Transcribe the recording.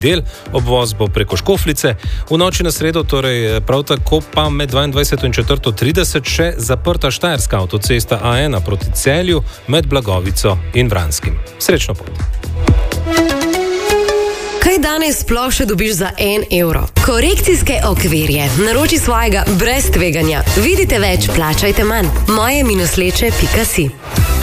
del, obvoz bo preko Škofljice, v noči na sredo, torej prav tako pa med 22. in 4.30 še zaprta štajerska avtocesta A1 proti Celju med Blagovico in Vranskim. Srečno pot! Kaj danes sploh še dobiš za 1 evro? Korekcijske okvirje. Naroči svojega brez tveganja. Vidite več, plačajte manj. moje-leče.si